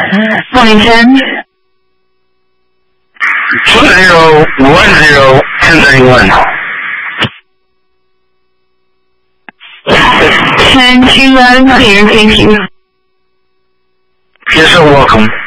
Morning, Ken. 201031. Ken, too loud and clear, thank you. Yes, you're welcome.